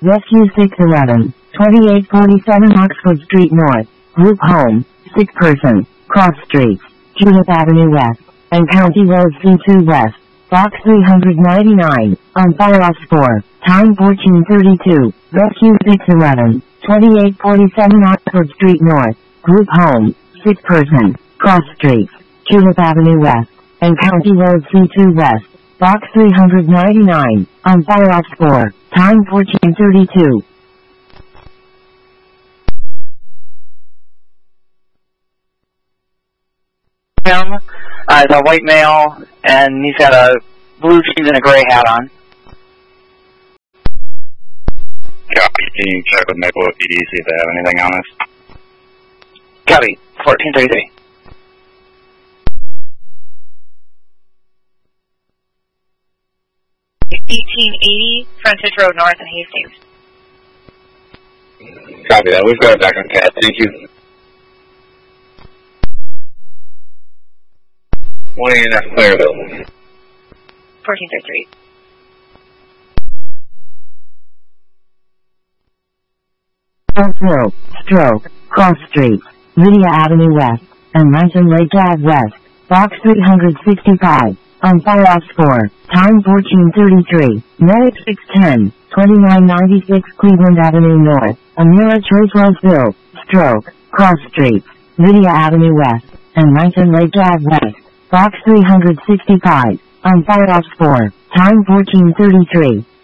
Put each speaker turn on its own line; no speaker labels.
Rescue 611, 2847 Oxford Street North, Group Home, 6 person, Cross Streets, Judith Avenue West, and County Road C2 West, Box 399, on file 4, time 1432, Rescue 611, 2847 Oxford Street North, Group Home, 6 person, Cross Streets, Judith Avenue West, and County Road C2 West, Box 399, on file 4, time 1432.
Is a white male, and he's got a blue jeans and a gray hat on.
Copy. Can you check with Maplewood PD, see if they have anything on us?
Copy. 1433.
Frontage Road North in Hastings.
Copy that. We've got it back on CAD. Thank you. 1 ENF Clareville.
1433.
Hill, Stroke, Cross Streets, Lydia Avenue West, and Mountain Lake Ave West, Box 365, on file 4, time 1433, Medic 610, 2996 Cleveland Avenue North, Amira Churchwellsville, Stroke, Cross Streets, Lydia Avenue West, and Mountain Lake Ave West, Box 365, on file 4, time 1433.